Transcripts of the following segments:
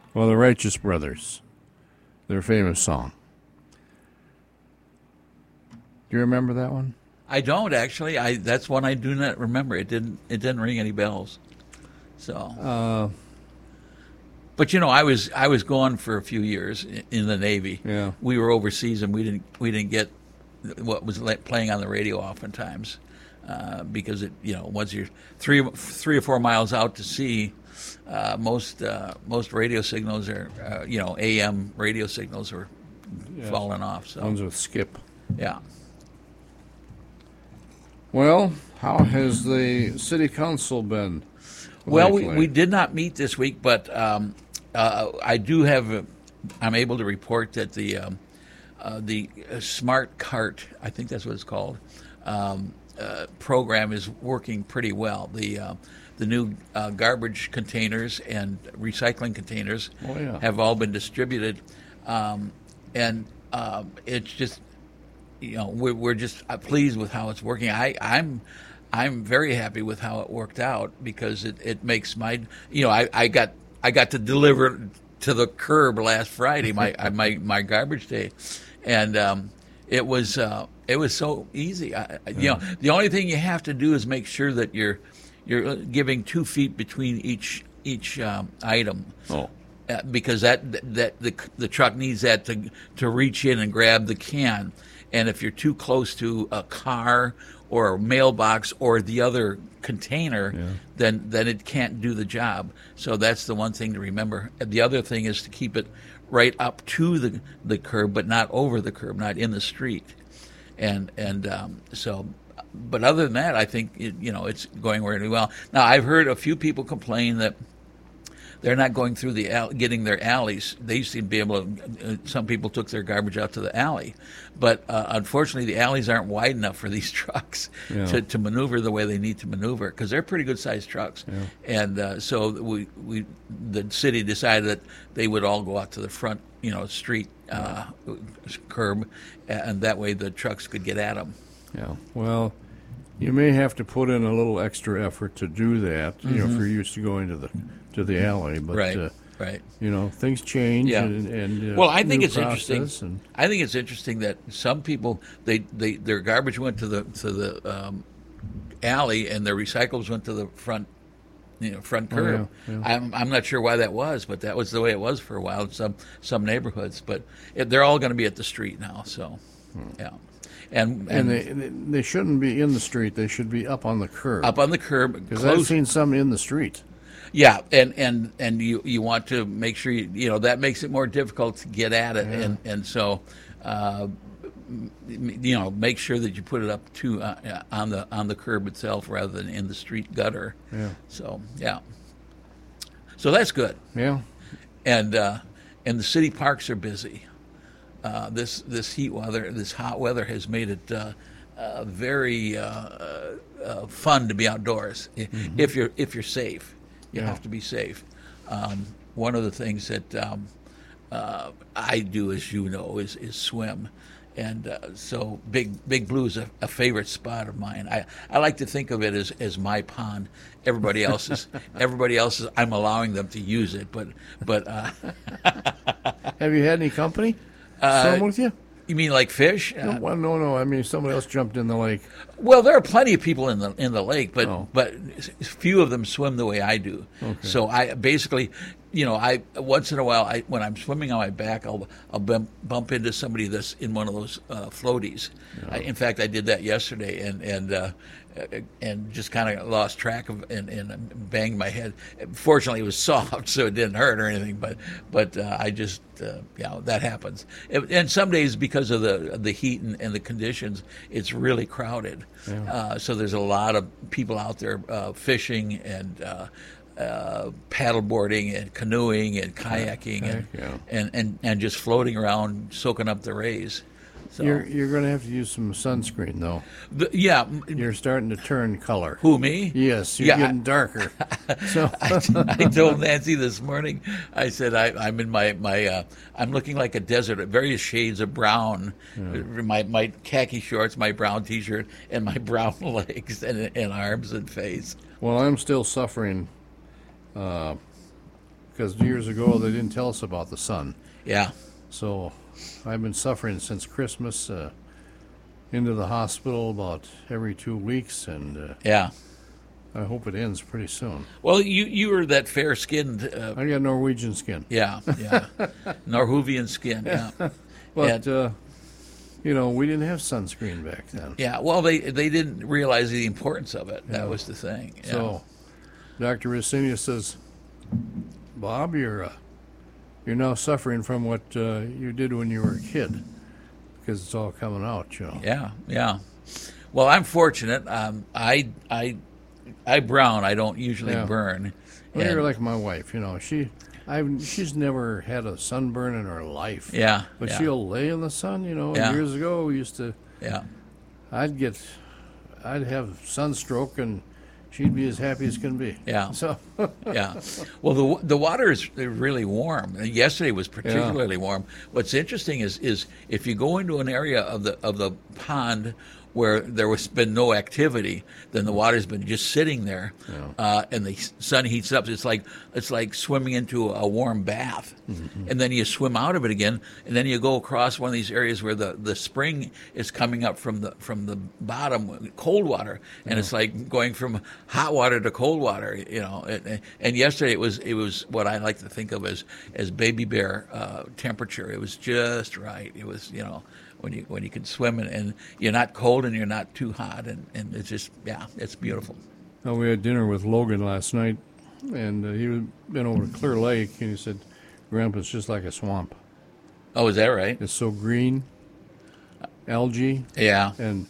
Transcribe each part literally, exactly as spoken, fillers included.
Well, the Righteous Brothers, their famous song. Do you remember that one? I don't actually. I that's one I do not remember. It didn't. It didn't ring any bells. So. Uh, but you know, I was I was gone for a few years in the Navy. Yeah. We were overseas, and we didn't we didn't get what was playing on the radio oftentimes uh, because it you know once you're three three or four miles out to sea, uh, most uh, most radio signals are uh, you know A M radio signals are yes. falling off. So ones with skip. Yeah. Well, how has the city council been? Well, we, we did not meet this week, but um, uh, I do have. A, I'm able to report that the um, uh, the Smart Cart, I think that's what it's called, um, uh, program is working pretty well. The uh, the new uh, garbage containers and recycling containers oh, yeah. have all been distributed, um, and uh, it's just. You know, we're, we're just pleased with how it's working. I, I'm, I'm very happy with how it worked out because it, it makes my, you know, I, I got I got to deliver to the curb last Friday my my my garbage day, and um, it was uh, it was so easy. I, you know, the only thing you have to do is make sure that you're you're giving two feet between each each um, item. Oh. Uh, because that that the the truck needs that to to reach in and grab the can. And if you're too close to a car or a mailbox or the other container, yeah. then then it can't do the job. So that's the one thing to remember. The other thing is to keep it right up to the the curb, but not over the curb, not in the street. And and um, so, but other than that, I think it, you know it's going really well. Now I've heard a few people complain that they're not going through the alley, getting their alleys. They used to be able to. Uh, some people took their garbage out to the alley, but uh, unfortunately, the alleys aren't wide enough for these trucks yeah. to, to maneuver the way they need to maneuver because they're pretty good sized trucks. Yeah. And uh, so we we the city decided that they would all go out to the front, you know, street uh, yeah. curb, and that way the trucks could get at them. Yeah. Well, you may have to put in a little extra effort to do that. Mm-hmm. You know, if you're used to going to the to the alley, but right, uh, right. You know, things change. Yeah. And, and uh, well, I think it's process interesting. And, I think it's interesting that some people they, they their garbage went to the to the um, alley and their recyclables went to the front, you know, front curb. Oh, yeah, yeah. I'm I'm not sure why that was, but that was the way it was for a while in some some neighborhoods. But it, they're all going to be at the street now. So, hmm. yeah. And, and, and they they shouldn't be in the street. They should be up on the curb. Up on the curb. Because I've seen some in the street. Yeah, and, and, and you, you want to make sure, you, you know, that makes it more difficult to get at it. Yeah. And, and so, uh, you know, make sure that you put it up to uh, on the on the curb itself rather than in the street gutter. Yeah. So, yeah. So that's good. Yeah. And uh, and the city parks are busy. Uh, this this heat weather, this hot weather has made it uh, uh, very uh, uh, fun to be outdoors mm-hmm. if you're if you're safe. You yeah. have to be safe. Um, one of the things that um, uh, I do, as you know, is, is swim. And uh, so Big Big Blue is a, a favorite spot of mine. I, I like to think of it as, as my pond. Everybody else's, everybody else's, I'm allowing them to use it. But but uh, have you had any company uh, swim with you? You mean like fish? No, well, no, no. I mean, somebody else jumped in the lake. Well, there are plenty of people in the in the lake, but oh. but few of them swim the way I do. Okay. So I basically, you know, I once in a while, I when I'm swimming on my back, I'll I'll bump, bump into somebody that's in one of those uh, floaties. Yeah. I, in fact, I did that yesterday, and and uh, and just kind of lost track of and, and banged my head. Fortunately, it was soft, so it didn't hurt or anything. But but uh, I just uh, you know that happens. And some days because of the the heat and, and the conditions, it's really crowded. Yeah. Uh, so there's a lot of people out there uh, fishing and uh, uh, paddleboarding and canoeing and kayaking and, yeah. and, and, and just floating around, soaking up the rays. So, you're you're going to have to use some sunscreen, though. The, yeah. You're starting to turn color. Who, me? Yes, you're yeah, getting I, darker. So I, I told Nancy this morning, I said, I, I'm in my, my uh, I'm looking like a desert, various shades of brown. Yeah. My my khaki shorts, my brown T-shirt, and my brown legs and, and arms and face. Well, I'm still suffering because because years ago they didn't tell us about the sun. Yeah. So I've been suffering since Christmas, uh, into the hospital about every two weeks, and uh, Yeah. I hope it ends pretty soon. Well, you you were that fair skinned. Uh, I got Norwegian skin. yeah. Yeah. Norwegian skin. Yeah. But, Yeah. uh, you know, we didn't have sunscreen back then. Yeah. Well, they they didn't realize the importance of it. That was the thing. Yeah. So Doctor Racinius says, Bob, you're, uh, you're now suffering from what uh, you did when you were a kid, because it's all coming out, you know. Yeah, yeah. Well, I'm fortunate. Um, I, I, I brown. I don't usually Yeah. burn. Well, And- you're like my wife, you know. She, I've, she's never had a sunburn in her life. yeah, But yeah, she'll lay in the sun, you know. and Yeah. Years ago, we used to, yeah, I'd get, I'd have sunstroke, and she'd be as happy as can be. Yeah. So, yeah. Well, the the water is really warm. Yesterday was particularly warm. What's interesting is is if you go into an area of the of the pond where there was been no activity, then the water's been just sitting there, uh, and the sun heats up. It's like it's like swimming into a warm bath, mm-hmm. and then you swim out of it again, and then you go across one of these areas where the, the spring is coming up from the from the bottom, cold water, and it's like going from hot water to cold water, you know. And, and yesterday it was it was what I like to think of as as baby bear uh, temperature. It was just right. It was, you know, when you when you can swim and, and you're not cold and you're not too hot, and, and it's just, yeah, it's beautiful. well, we had dinner with Logan last night, and uh, he had been over to Clear Lake, and he said, Grandpa's just like a swamp. Oh, is that right? It's so green, algae, Yeah, and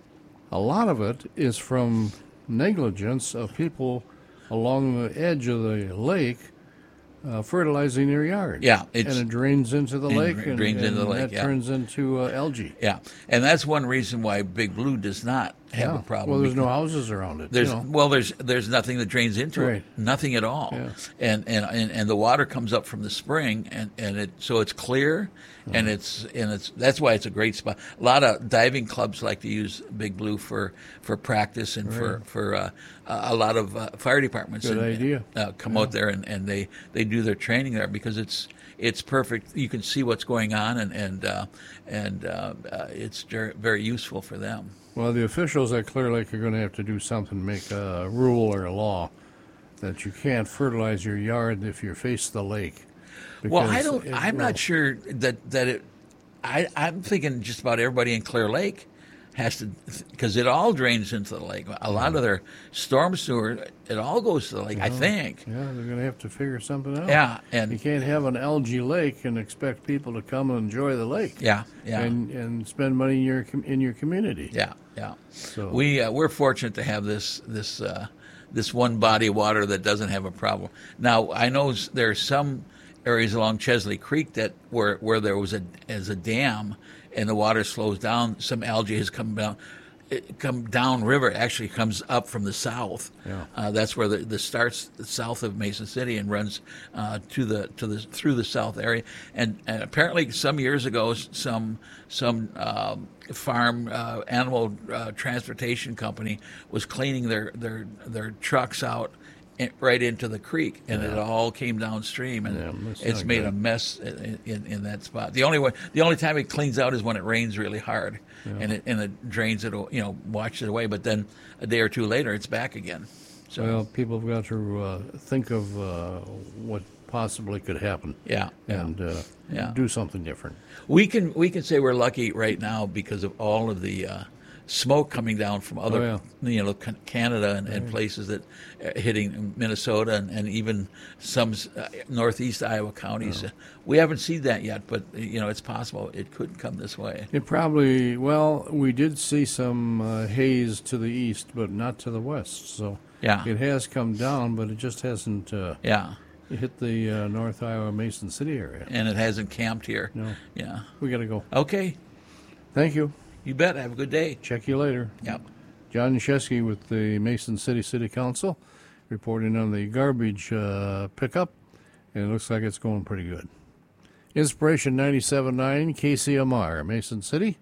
a lot of it is from negligence of people along the edge of the lake uh, fertilizing their yard. Yeah, it's- and it drains into the and lake, it and, drains and into the lake, that yeah. turns into uh, algae. yeah, and that's one reason why Big Blue does not have Yeah. a problem. Well, there's no because houses around it. There's you know. well, there's there's nothing that drains into Right. it, nothing at all, Yeah. and, and and and the water comes up from the spring, and, and it so it's clear, Uh-huh. and it's and it's that's why it's a great spot. A lot of diving clubs like to use Big Blue for, for practice and for for uh, a lot of uh, fire departments. Good and, idea. Uh, come out there and, and they, they do their training there because it's it's perfect. You can see what's going on, and and uh, and uh, uh, it's very, very useful for them. Well, the officials at Clear Lake are going to have to do something, make a rule or a law that you can't fertilize your yard if you're facing the lake. Well, I Because don't. it I'm will- not sure that that it. I I'm thinking just about everybody in Clear Lake has to, because it all drains into the lake. A lot of their storm sewer, it all goes to the lake. I think. Yeah, they're going to have to figure something out. Yeah, and You can't have an algae lake and expect people to come and enjoy the lake. yeah, yeah, And and spend money in your com- in your community. yeah, yeah. So We uh, we're fortunate to have this this uh, this one body of water that doesn't have a problem. Now I know s- there are some areas along Chesley Creek that where where there was a as a dam and the water slows down. Some algae has come down. It come down river. It actually comes up from the south. Yeah. Uh, that's where the, the starts south of Mason City and runs uh, to the to the through the south area. And, and apparently, some years ago, s- some some um, farm uh, animal uh, transportation company was cleaning their their their trucks out in, right into the creek, and it all came downstream, and Yeah, that's it's not made good. a mess in, in, in that spot. The only way, the only time it cleans out is when it rains really hard, and it and it drains it, you know, washes it away. But then a day or two later, it's back again. So well, people have got to uh, think of uh, what possibly could happen. yeah, yeah. And uh, Yeah. do something different. We can we can say we're lucky right now because of all of the uh, smoke coming down from other, Oh, you know, Can- Canada and, and places that uh, hitting Minnesota and, and even some uh, northeast Iowa counties. Uh, we haven't seen that yet, but you know, it's possible it could come this way. It probably, well, we did see some uh, haze to the east, but not to the west. So Yeah, it has come down, but it just hasn't uh, yeah, hit the uh, North Iowa Mason City area. and it hasn't camped here. No, Yeah. we got to go. Okay. Thank you. You bet. Have a good day. Check you later. Yep. John Yashewski with the Mason City City Council reporting on the garbage uh, pickup, and it looks like it's going pretty good. Inspiration ninety-seven point nine K C M R, Mason City.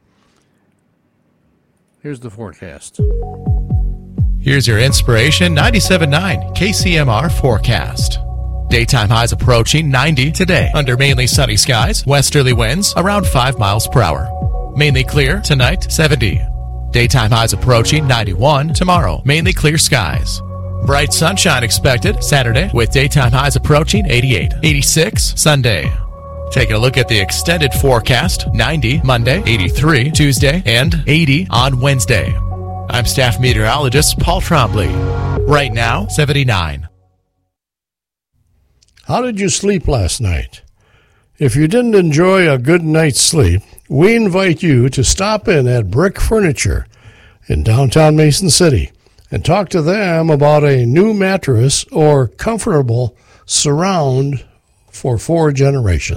Here's the forecast. Here's your Inspiration ninety-seven point nine K C M R forecast. Daytime highs approaching ninety today under mainly sunny skies. Westerly winds around five miles per hour. Mainly clear tonight, seventy. Daytime highs approaching ninety-one tomorrow. Mainly clear skies. Bright sunshine expected Saturday with daytime highs approaching eighty-eight. eighty-six Sunday. Taking a look at the extended forecast, ninety Monday, eighty-three Tuesday, and eighty on Wednesday. I'm staff meteorologist Paul Trombley. Right now, seventy-nine. How did you sleep last night? If you didn't enjoy a good night's sleep, we invite you to stop in at Brick Furniture in downtown Mason City and talk to them about a new mattress or comfortable surround for four generations.